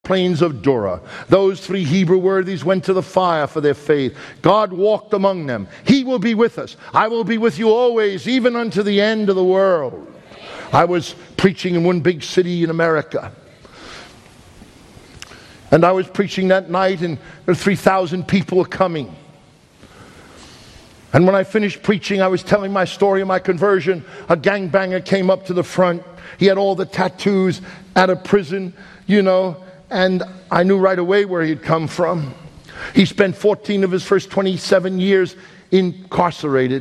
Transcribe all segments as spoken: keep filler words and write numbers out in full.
plains of Dura. Those three Hebrew worthies went to the fire for their faith. God walked among them. He will be with us. I will be with you always, even unto the end of the world. I was preaching in one big city in America. And I was preaching that night, and there were three thousand people coming. And when I finished preaching, I was telling my story of my conversion. A gangbanger came up to the front. He had all the tattoos out of prison, you know, and I knew right away where he'd come from. He spent fourteen of his first twenty-seven years incarcerated.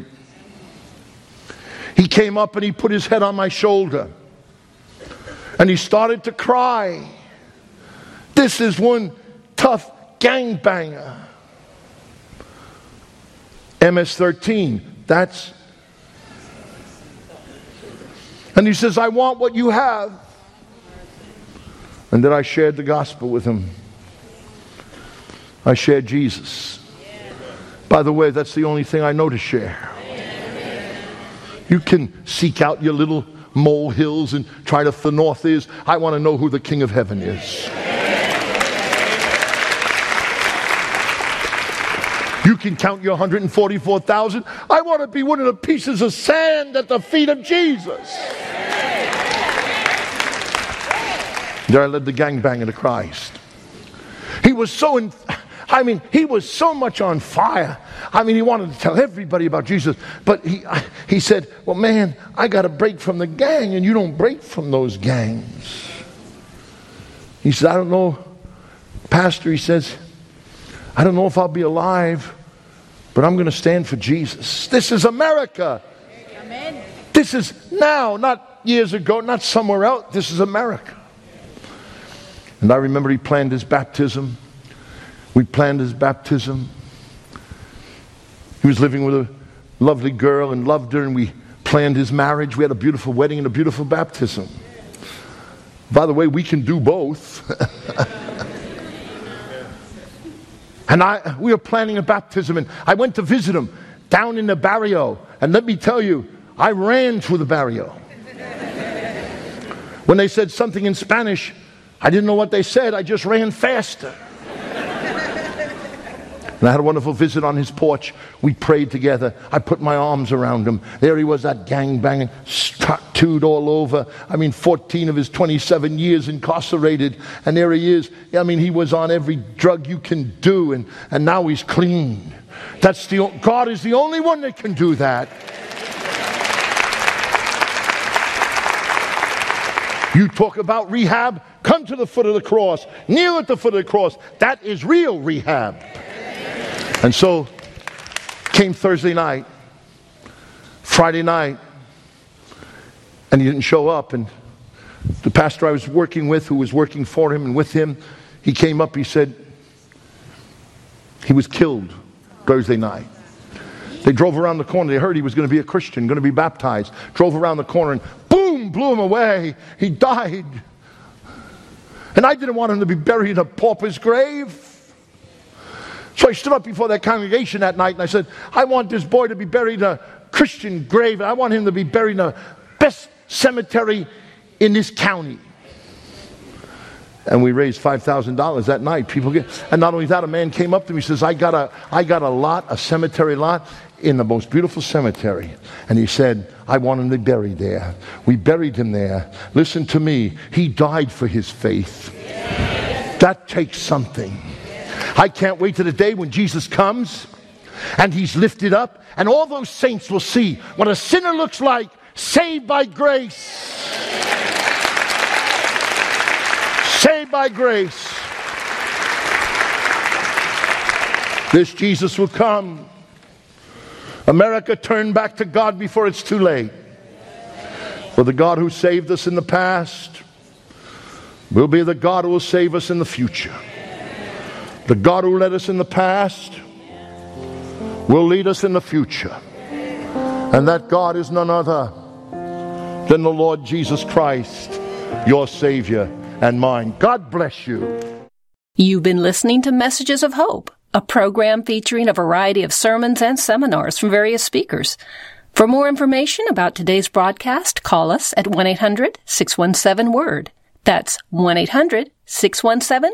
He came up and he put his head on my shoulder. And he started to cry. This is one tough gangbanger. M S thirteen, that's... And he says, I want what you have. And then I shared the gospel with him. I shared Jesus. By the way, that's the only thing I know to share. You can seek out your little molehills and try to the north is. I want to know who the King of Heaven is. You can count your one hundred forty-four thousand. I want to be one of the pieces of sand at the feet of Jesus. There I led the gangbanger to Christ. He was so, in, I mean, he was so much on fire. I mean, he wanted to tell everybody about Jesus. But he, he said, well, man, I got to break from the gang, and you don't break from those gangs. He said, I don't know, Pastor, he says, I don't know if I'll be alive, but I'm going to stand for Jesus. This is America. Amen. This is now, not years ago, not somewhere else. This is America. And I remember he planned his baptism. We planned his baptism. He was living with a lovely girl and loved her, and we planned his marriage. We had a beautiful wedding and a beautiful baptism. By the way, we can do both. And I, we were planning a baptism, and I went to visit him down in the barrio. And let me tell you, I ran through the barrio. When they said something in Spanish, I didn't know what they said. I just ran faster. And I had a wonderful visit on his porch. We prayed together. I put my arms around him. There he was, that gangbanging, tattooed all over. I mean, fourteen of his twenty-seven years incarcerated. And there he is. I mean, he was on every drug you can do. And, and now he's clean. That's the God is the only one that can do that. You talk about rehab, come to the foot of the cross. Kneel at the foot of the cross. That is real rehab. And so came Thursday night, Friday night, and he didn't show up. And the pastor I was working with, who was working for him and with him, he came up, he said, he was killed Thursday night. They drove around the corner. They heard he was going to be a Christian, going to be baptized. Drove around the corner and boom, blew him away. He died. And I didn't want him to be buried in a pauper's grave. So I stood up before that congregation that night and I said, I want this boy to be buried in a Christian grave. I want him to be buried in the best cemetery in this county. And we raised five thousand dollars that night. People get, and not only that, a man came up to me and says, I got a, I got a lot, a cemetery lot in the most beautiful cemetery. And he said, I want him to be buried there. We buried him there. Listen to me. He died for his faith. That takes something. I can't wait to the day when Jesus comes and he's lifted up and all those saints will see what a sinner looks like, saved by grace. Saved by grace. This Jesus will come. America, turn back to God before it's too late. For the God who saved us in the past will be the God who will save us in the future. The God who led us in the past will lead us in the future. And that God is none other than the Lord Jesus Christ, your Savior and mine. God bless you. You've been listening to Messages of Hope, a program featuring a variety of sermons and seminars from various speakers. For more information about today's broadcast, call us at one eight hundred six one seven word. That's one eight hundred six one seven